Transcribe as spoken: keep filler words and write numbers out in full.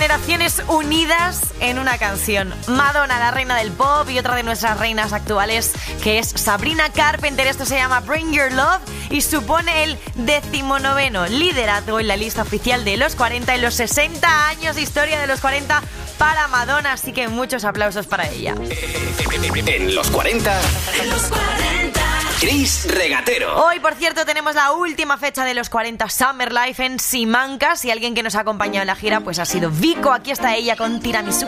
generaciones unidas en una canción. Madonna, la reina del pop, y otra de nuestras reinas actuales, que es Sabrina Carpenter. Esto se llama Bring Your Love y supone el decimonoveno liderazgo en la lista oficial de los cuarenta y los sesenta años de historia de los cuarenta para Madonna, así que muchos aplausos para ella. En los cuarenta, en los cuarenta, Chris Regatero. Hoy, por cierto, tenemos la última fecha de los cuarenta Summer Life en Simancas, y alguien que nos ha acompañado en la gira pues ha sido Vico. Aquí está ella con Tiramisú.